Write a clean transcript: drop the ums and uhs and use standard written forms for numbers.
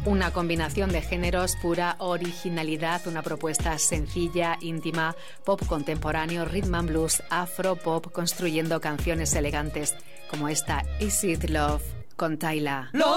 Una combinación de géneros, pura originalidad, una propuesta sencilla, íntima, pop contemporáneo, rhythm and blues, afro pop, construyendo canciones elegantes como esta Is It Love con Tyla.